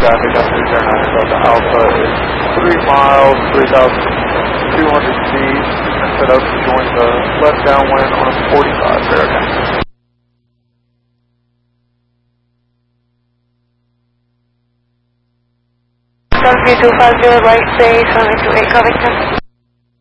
traffic on 309 Delta Alpha is 3 miles, 3,200 feet, and set up to join the left downwind on 45 Veritas. Sunview 250, right base, 128 Covington.